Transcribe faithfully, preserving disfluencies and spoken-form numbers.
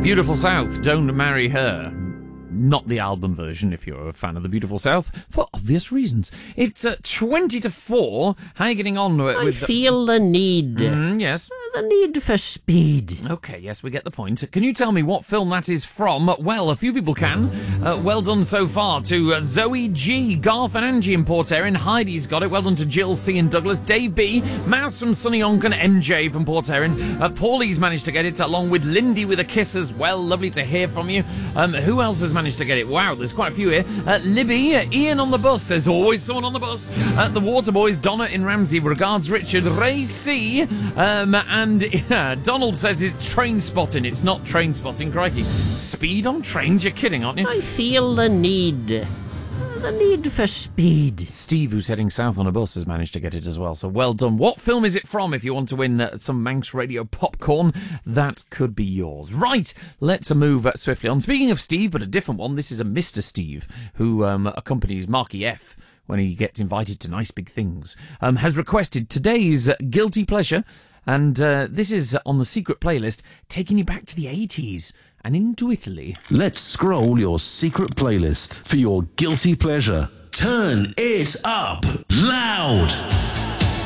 Beautiful South, Don't Marry Her. Not the album version, if you're a fan of the Beautiful South, for obvious reasons. It's uh, twenty to four. How are you getting on with... I with feel the need. Mm, yes. The need for speed. Okay, yes, we get the point. Can you tell me what film that is from? Well, a few people can. Uh, well done so far to uh, Zoe G, Garth and Angie in Port Erin. Heidi's got it. Well done to Jill C and Douglas. Dave B, Mouse from Sunny Onk and M J from Port Erin. Uh, Paulie's managed to get it, along with Lindy with a kiss as well. Lovely to hear from you. Um, who else has managed to get it? Wow, there's quite a few here. Uh, Libby, uh, Ian on the bus. There's always someone on the bus. Uh, the Waterboys, Donna in Ramsey. Regards, Richard. Ray C, um, and uh, Donald says it's train spotting. It's not train spotting, crikey. Speed on trains? You're kidding, aren't you? I feel the need. The need for speed. Steve, who's heading south on a bus, has managed to get it as well, so well done. What film is it from? If you want to win uh, some Manx Radio popcorn, that could be yours. Right, let's move uh, swiftly on. Speaking of Steve, but a different one, this is a Mister Steve, who um, accompanies Marky F when he gets invited to nice big things, um, has requested today's uh, Guilty Pleasure, and uh, this is on the secret playlist, taking you back to the eighties and into Italy. Let's scroll your secret playlist for your guilty pleasure. Turn it up loud.